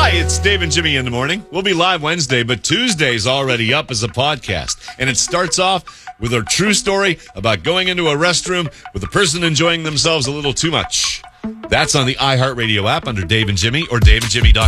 Hi, it's Dave and Jimmy in the morning. We'll be live Wednesday, but Tuesday's already up as a podcast. And it starts off with a true story about going into a restroom with a person enjoying themselves a little too much. That's on the iHeartRadio app under Dave and Jimmy or daveandjimmy.com.